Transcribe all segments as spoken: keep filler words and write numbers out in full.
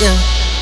Yeah.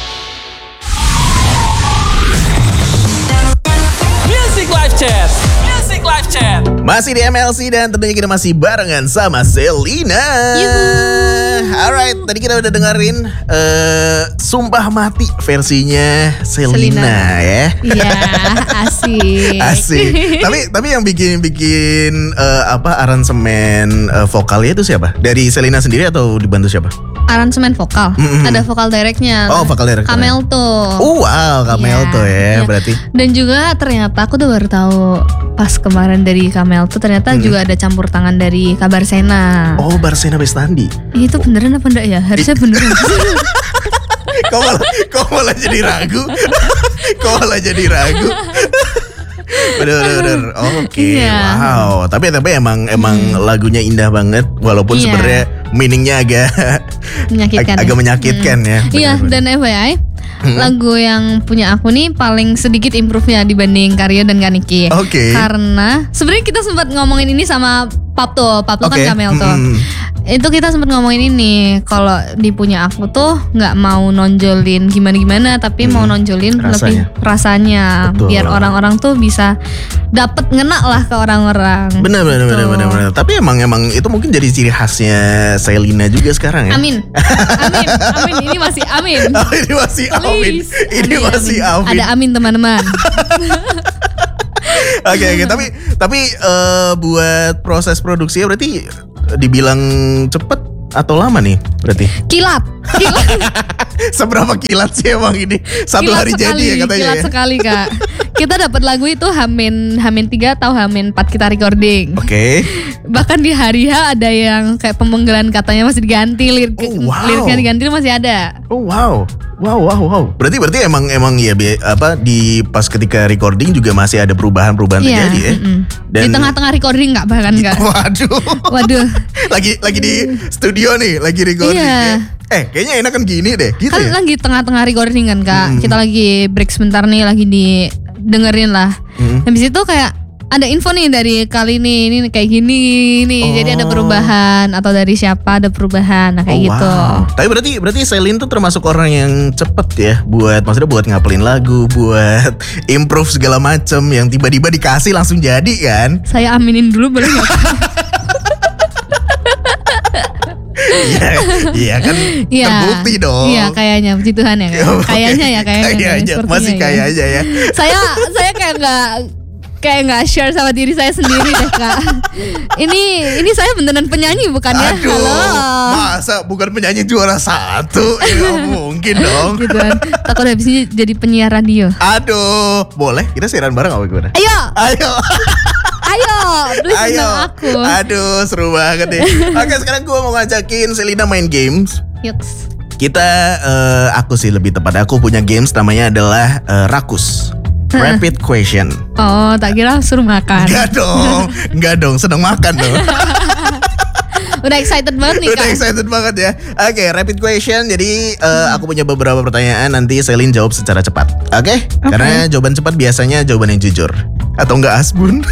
Music Live Chat. Music Live Chat. Masih di M L C dan tentunya kita masih barengan sama Selina. Alright, tadi kita udah dengerin uh, Sumpah Mati versinya Selina, Selina. ya. Iya, asik. Asik. tapi tapi yang bikin bikin uh, apa aransemen uh, vokalnya itu siapa? Dari Selina sendiri atau dibantu siapa? Aransemen vokal. Mm-mm. Ada vokal directnya. Oh, vokal director. Kamel tuh. Oh, wow, Kamel Iya, tuh ya, iya. berarti. Dan juga ternyata aku tuh baru tahu pas kemarin dari Kamel tuh ternyata Hmm. juga ada campur tangan dari Kabar Sena. Oh, Barsena Bestandi. Itu beneran apa enggak ya? Harusnya beneran. Kok malah, kok malah jadi ragu? Kok malah jadi ragu? Bener bener bener. Oke, Iya. wow. Tapi tapi emang emang lagunya indah banget, walaupun Iya. sebenarnya meaningnya agak Menyakitkan. ag- agak ya? menyakitkan Hmm. ya. Iya, Bener-bener. dan F Y I lagu yang punya aku nih paling sedikit improve-nya dibanding Karyo dan Kaniki. Oke. Karena sebenarnya kita sempat ngomongin ini sama Pap tuh, Pap tuh Oke. kan Kamel tuh. Hmm. Itu kita sempat ngomongin ini, kalau di punya aku tuh nggak mau nonjolin gimana-gimana, tapi mau nonjolin Rasanya. lebih rasanya, Betul. biar orang-orang tuh bisa dapet ngena lah ke orang-orang. Bener bener Gitu. bener bener bener. Tapi emang emang itu mungkin jadi ciri khasnya Selina juga sekarang ya. Amin, amin, amin. Ini masih amin. Oh, ini masih amin. Please. Ini Amin, masih amin. Ada amin teman-teman. Oke oke, tapi tapi eh, buat proses produksinya berarti dibilang cepet atau lama nih berarti? Kilat, kilat, Seberapa kilat sih emang ini? Satu kilat hari sekali, jadi ya katanya kilat ya? sekali kak. Kita dapat lagu itu hamin hamin tiga atau hamin empat kita recording. Oke. Bahkan di hari H ada yang kayak pemenggalan katanya masih diganti, lirik, Oh, wow. liriknya diganti masih ada. Oh wow. Wow wow wow. Berarti berarti emang emang ya bi- apa di pas ketika recording juga masih ada perubahan-perubahan Iya, terjadi ya. mm-mm. Di tengah-tengah recording nggak bahkan nggak. Waduh. Waduh. lagi lagi di studio nih, lagi recording Iya. ya. Eh, kayaknya enakan gini deh, gitu Kan ya. lagi tengah-tengah recording kan kak. Mm. Kita lagi break sebentar nih, lagi didengerin lah. Mm. Habis itu kayak ada info nih dari kali ini, ini kayak gini nih. Jadi ada Oh. perubahan, atau dari siapa ada perubahan, nah kayak Oh, gitu. wow. Tapi berarti berarti Selin tuh termasuk orang yang cepet ya buat maksudnya buat ngapelin lagu, buat improve segala macem yang tiba-tiba dikasih langsung jadi kan? Saya aminin dulu boleh nggak? Iya, iya kan Iya. terbukti dong. Iya kayaknya puji Tuhan ya. Kak. Kayaknya ya kayaknya. Kayaknya sepertinya masih ya. kayak aja ya. Saya saya kayak nggak kayak nggak share sama diri saya sendiri deh kak. Ini ini saya beneran penyanyi bukan ya? Aduh, Halo. masa bukan penyanyi juara satu? Ya nggak mungkin dong. Gitu kan. Takut habis ini jadi penyiar radio. Aduh, boleh kita siaran bareng apa gimana? Ayo, Ayo, ayo, please ayo. undang aku. Aduh, seru banget deh. Oke, sekarang gue mau ngajakin Selina main games. Yuks. Kita, eh, aku sih lebih tepat, aku punya games namanya adalah eh, Rakus. Rapid question. Oh, tak kira suruh makan. Enggak dong, enggak dong, seneng makan dong. Udah excited banget nih Udah kak. excited banget ya. Oke, rapid question. Jadi eh, aku punya beberapa pertanyaan, nanti Selin jawab secara cepat. Oke? Karena jawaban cepat biasanya jawaban yang jujur. Atau enggak asbun.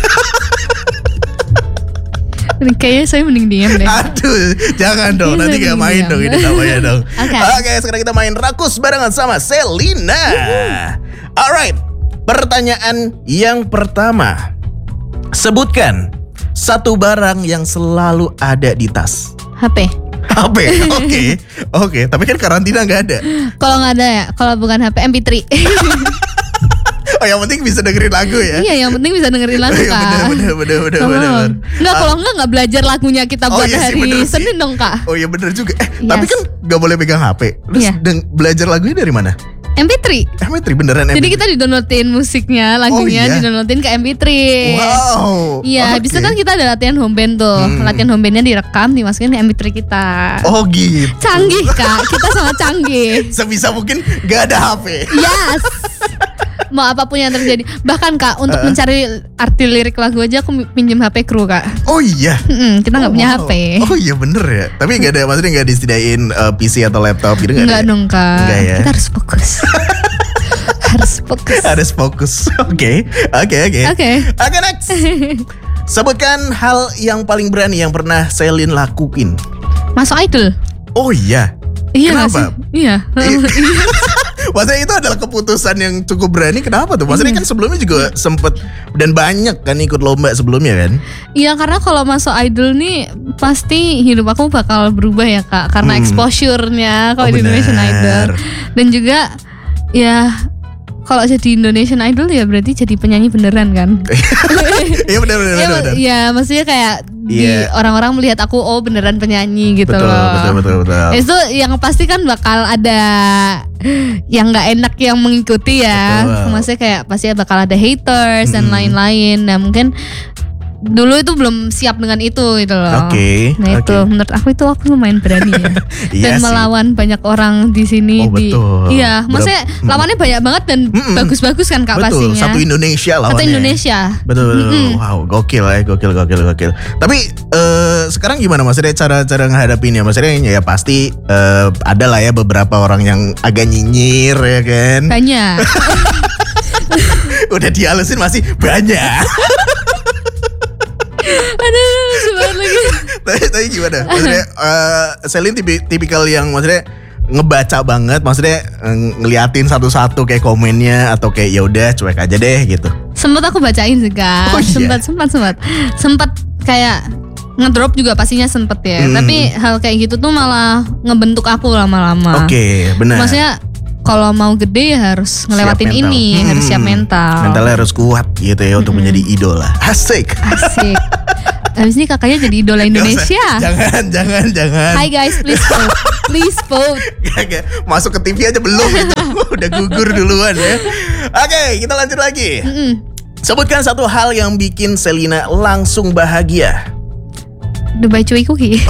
Kayaknya saya mending diam deh. Aduh, jangan dong, Iya, nanti saya gak main diam. dong ini namanya dong. Oke. Oke, sekarang kita main Rakus barengan sama Selina. Alright, pertanyaan yang pertama. Sebutkan satu barang yang selalu ada di tas. H P. H P, oke, oke. Tapi kan karantina nggak ada. Kalau nggak ada ya, kalau bukan H P M P tiga. Oh, yang penting bisa dengerin lagu ya. Iya, yang penting bisa dengerin lagu Iya, kak. bener, bener, bener, bener, Oh. bener. Enggak, kalau enggak nggak belajar lagunya kita Oh, buat iya sih, hari bener sih. Senin dong kak. Oh iya bener juga. Eh, Yes. tapi kan nggak boleh pegang H P. Terus Iya. deng- belajar lagunya dari mana? M P tiga. M P tiga beneran M P tiga. Jadi kita di-downloadin musiknya, lagunya Oh, iya? di-downloadin ke M P tiga. Wow. Iya, habis itu oke. kan kita ada latihan home band tuh. Hmm. Latihan home bandnya direkam, dimasukin ke M P tiga kita. Oh gitu. Canggih kak, kita sangat canggih. Sebisa mungkin gak ada H P. Yes. Mau apapun yang terjadi. Bahkan kak, untuk Uh. mencari arti lirik lagu aja aku pinjem H P kru kak. Oh iya. Mm-mm, kita nggak Oh, punya wow. H P. Oh iya bener ya. Tapi gak ada, maksudnya gak disediain uh, P C atau laptop gitu gak Enggak ada? dong kak. Enggak ya. Kita harus fokus. Harus fokus. Harus fokus. Oke. Oke oke. Oke. Oke next. Sebutkan hal yang paling berani yang pernah Selin lakuin. Masuk idol. Oh iya. Iya nggak Kenapa? sih? Iya. Maksudnya itu adalah keputusan yang cukup berani. Kenapa tuh? Maksudnya kan sebelumnya juga sempet dan banyak kan ikut lomba sebelumnya kan? Iya karena kalau masuk idol nih pasti hidup aku bakal berubah ya kak. Karena Hmm. exposure-nya kalau Oh, di Indonesian benar. Idol. Dan juga ya kalau jadi Indonesian Idol ya berarti jadi penyanyi beneran kan. Iya benar benar Ya, benar. benar. ya maksudnya kayak di Iya. orang-orang melihat aku oh beneran penyanyi gitu Betul, loh. betul betul betul. Itu yang pasti kan bakal ada yang nggak enak yang mengikuti ya. Betul. Maksudnya kayak pasti bakal ada haters dan Mm-mm. lain-lain. Nah mungkin dulu itu belum siap dengan itu gitu loh. Oke, Nah itu oke. menurut aku itu aku lumayan berani ya. Iya Dan sih. melawan banyak orang di sini Oh, di. betul. Iya, maksudnya Berap- lawannya banyak banget dan Mm-mm. bagus-bagus kan kak Betul, pastinya. satu Indonesia lawannya. Satu Indonesia. Betul, betul. Mm-mm. Wow, gokil ya, gokil, gokil, gokil. Tapi eh, sekarang gimana maksudnya cara-cara menghadapinya? Maksudnya ya pasti eh, ada lah ya beberapa orang yang agak nyinyir ya kan. Banyak. Udah dihalusin masih banyak. Aduh, sebentar lagi. tapi, tapi gimana? Maksudnya eh, Selin tipi- tipikal yang maksudnya ngebaca banget, maksudnya eh, ngeliatin satu-satu kayak komennya atau kayak ya udah cuek aja deh gitu. Sempat aku bacain sih kak. Oh, iya? Sempat, sempat, sempat, sempat kayak ngedrop juga pastinya sempet ya. Hmm. Tapi hal kayak gitu tuh malah ngebentuk aku lama-lama. Oke, benar. Maksudnya kalau mau gede ya harus ngelewatin Siap mental. ini, Hmm. harus siap mental. Mentalnya harus kuat gitu ya untuk menjadi idola. Asik. Asik. Habis ini kakaknya jadi idola Gak usah. Indonesia. Jangan, jangan, jangan. Hai guys, please vote. Please vote. Gak, gak. Masuk ke T V aja belum itu. Udah gugur duluan ya. Oke, kita lanjut lagi. Mm-mm. Sebutkan satu hal yang bikin Selina langsung bahagia. Dubai Cuy Cookie.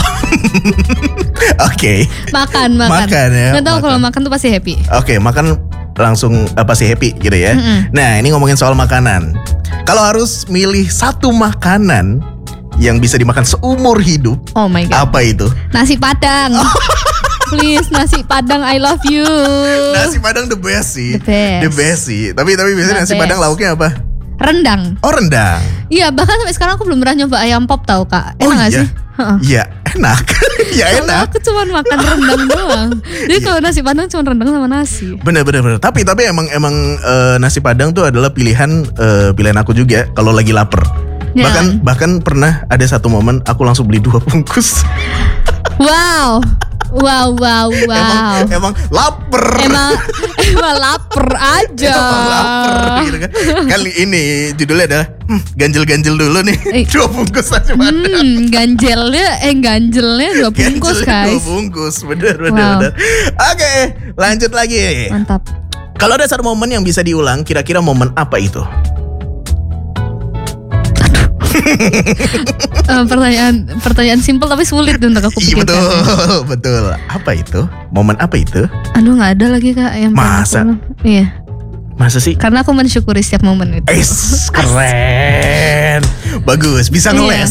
Oke. Makan, makan. Makan ya, Nggak tahu makan. kalau makan tuh pasti happy. Oke, makan langsung apa sih happy gitu ya. Mm-mm. Nah, ini ngomongin soal makanan. Kalau harus milih satu makanan yang bisa dimakan seumur hidup, Oh my god. apa itu? Nasi Padang. Please nasi Padang I love you. Nasi Padang the best sih. The best. The best sih. Tapi tapi biasanya The nasi best. Padang lauknya apa? Rendang. Oh, rendang. Iya bahkan sampai sekarang aku belum pernah nyoba ayam pop tau kak. Enak Oh, gak iya? sih? Heeh. Iya, enak. Ya Soalnya enak. aku cuma makan rendang doang. Jadi kalau nasi Padang cuma rendang sama nasi. Bener bener bener. Tapi tapi emang emang eh, nasi Padang tuh adalah pilihan eh, pilihan aku juga kalau lagi lapar. Ya. Bahkan bahkan pernah ada satu momen aku langsung beli dua bungkus. Wow. Wow, wow, wow. Emang emang lapar. Emang emang lapar aja. Emang lapar gitu kan. Kali ini judulnya adalah hmm, ganjel-ganjel dulu nih. Eh. Dua bungkus nasi Padang. Hmm, ganjelnya eh ganjelnya dua bungkus Ganjelnya guys. Dua bungkus, bener bener Wow. bener. Oke, lanjut lagi. Mantap. Kalau ada satu momen yang bisa diulang, kira-kira momen apa itu? Eh, pertanyaan pertanyaan simpel tapi sulit untuk aku Iya pikirkan. betul, betul. Apa itu? Momen apa itu? Aduh nggak ada lagi kak yang pernah Masa? aku- Iya. Masa sih? Karena aku mensyukuri setiap momen itu. Es, keren. Bagus, bisa Iya. ngeles.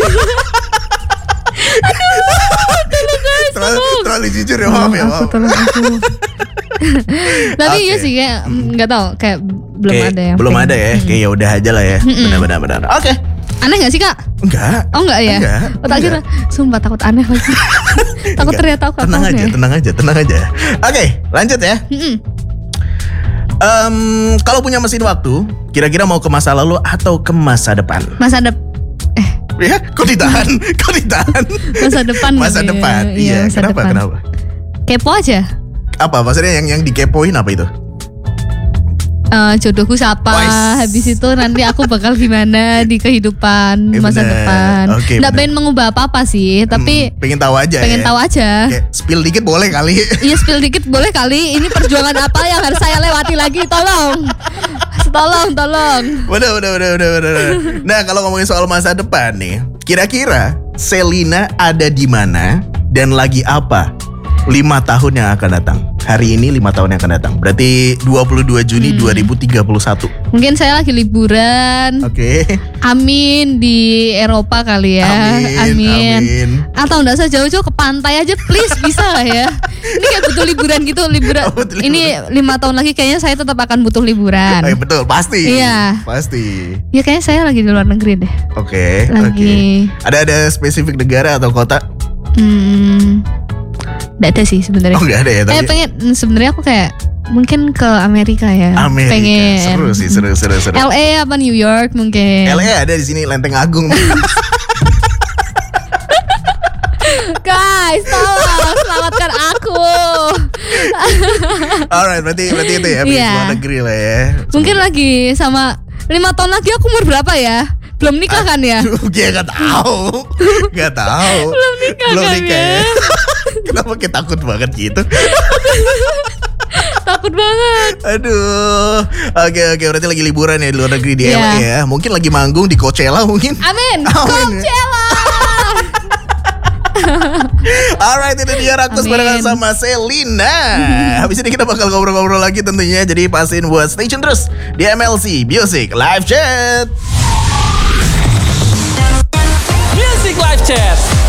terlalu, terlalu jujur ya, maaf ya, aku maaf. tolong aku. Tapi iya Oke. sih kayak nggak tahu kayak belum Kayak ada yang belum pengen. ada ya, Mm. kayak ya udah aja lah ya. Benar-benar benar. Oke. Aneh gak sih kak? Enggak. Oh enggak ya? Enggak, Oh, tak kira, sumpah takut aneh lagi. Takut Enggak. ternyata aku Tenang aneh. aja, tenang aja, tenang aja. Oke, lanjut ya. Mm-mm. Em, kalau punya mesin waktu, kira-kira mau ke masa lalu atau ke masa depan? Masa depan. Eh, Ya, kok ditahan? Kok ditahan? masa depan. Masa gitu ya. depan. Iya, Iya, masa kenapa? depan. Kenapa? Kepo aja. Apa maksudnya yang yang dikepoin apa itu? Eh, jodohku siapa? Wais. Habis itu nanti aku bakal gimana di kehidupan Eh, masa bener. depan. Oke, Nggak bener. pengen mengubah apa-apa sih, tapi Hmm, pengen tahu aja pengen ya. tahu aja. Kayak spill dikit boleh kali. Iya spill dikit boleh kali. Ini perjuangan apa yang harus saya lewati lagi? Tolong, tolong, tolong. Udah, udah, udah, udah, udah, udah. Nah, kalau ngomongin soal masa depan nih, kira-kira Selina ada di mana dan lagi apa lima tahun yang akan datang? Hari ini lima tahun yang akan datang. Berarti dua puluh dua Juni Hmm. dua ribu tiga puluh satu. Mungkin saya lagi liburan. Oke. Amin di Eropa kali ya. Amin, amin. Atau enggak usah jauh-jauh ke pantai aja please bisa lah ya. Ini kayak butuh liburan gitu liburan. Oh, butuh Ini lima tahun lagi kayaknya saya tetap akan butuh liburan. Eh, betul, pasti. Iya. Pasti. Ya kayaknya saya lagi di luar negeri deh. Oke, oke. Lagi. Ada ada spesifik negara atau kota? Hmm, Nggak ada sih sebenarnya. Oh nggak ada ya Eh tapi. pengen sebenarnya aku kayak mungkin ke Amerika ya. Amerika. Pengen. Seru sih, seru, seru, seru. L A apa New York mungkin. L A ada di sini Lenteng Agung. Guys, tolong selamatkan aku. Alright, berarti berarti itu ya, pergi Iya. ke luar negeri lah ya. Mungkin lagi sama lima tahun lagi aku umur berapa ya? Belum nikah kan ya? Aduh, gue gak tahu, gak tahu. Belum nikah Belum kan nikah ya? ya. Kenapa kita takut banget gitu? Takut banget. Aduh. Oke oke, berarti lagi liburan ya di luar negeri di Iya. L A ya. Mungkin lagi manggung di Coachella mungkin. Amin. Amin. Coachella. Alright, itu dia Rakus Amin. barengan sama Selina. Habis ini kita bakal ngobrol-ngobrol lagi tentunya. Jadi pastiin buat stay tune terus di M L C Music Live Chat. Music Live Chat.